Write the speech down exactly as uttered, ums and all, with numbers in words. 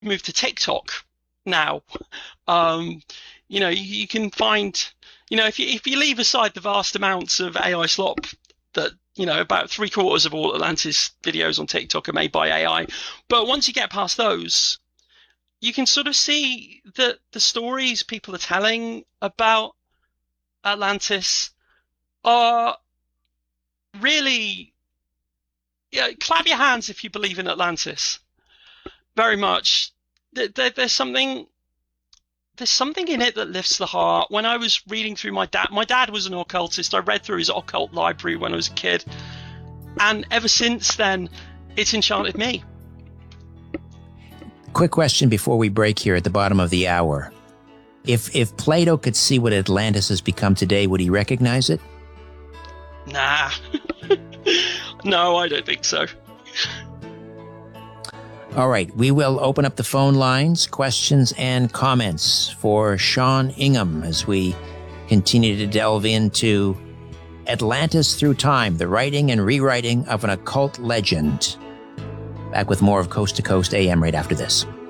moved to TikTok now. Um, you know, you, you can find, you know, if you if you leave aside the vast amounts of A I slop that, you know, about three quarters of all Atlantis videos on TikTok are made by A I, but once you get past those, you can sort of see that the stories people are telling about Atlantis are really, yeah, clap your hands if you believe in Atlantis. Very much. There, there, there's something, there's something in it that lifts the heart. When I was reading through my dad, my dad was an occultist. I read through his occult library when I was a kid, and ever since then, it's enchanted me. Quick question before we break here at the bottom of the hour. If if Plato could see what Atlantis has become today, would he recognize it? Nah. No, I don't think so. All right, we will open up the phone lines, questions and comments for Sean Ingham as we continue to delve into Atlantis Through Time, the writing and rewriting of an occult legend. Back with more of Coast to Coast A M right after this.